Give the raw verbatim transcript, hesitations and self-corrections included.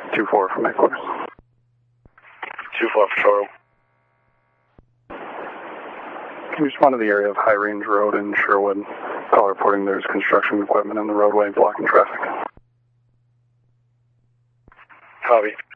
two four from headquarters. two four for Toro. Can you respond to the area of High Range Road in Sherwood? Call reporting there's construction equipment in the roadway blocking traffic. Copy.